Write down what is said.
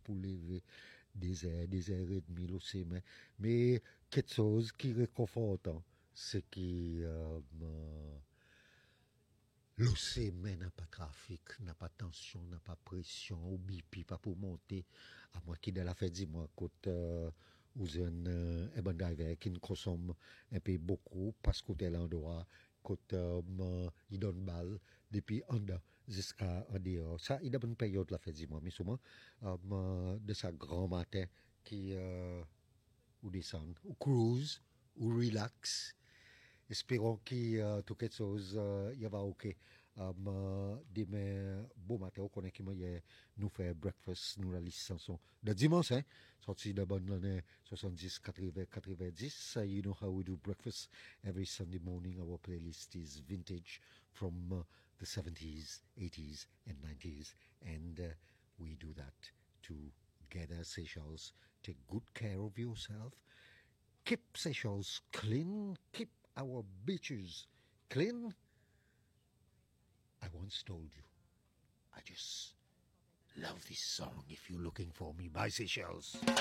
pour lever des heures et demie, là, c'est, mais quelque chose qui est réconfortant, c'est que l'océan n'a pas trafic, n'a pas tension, n'a pas pression, ou BP, pas pour monter, à moins qu'il ait la fait, dis-moi, côté ou un bon driver qui consomme un peu beaucoup, parce que tel endroit, côté il donne balle, depuis en dedans jusqu'à en dehors. Ça, il a une période, la fait, dis-moi, mais souvent, de sa grand matin, qui, ou descend, ou cruise, ou relax, espérons que tout quelque chose y va ok. Demain, beau matin, on connaît qui nous fait breakfast, nous la licence de dimanche, hein, sorti de bonne année 70, 80, 90. You know how we do breakfast every Sunday morning. Our playlist is vintage from the 70s, 80s, and 90s, and we do that together. Seychelles, take good care of yourself. Keep Seychelles clean. Keep our beaches clean. I once told you, I just love this song. If you're looking for me, by Seychelles.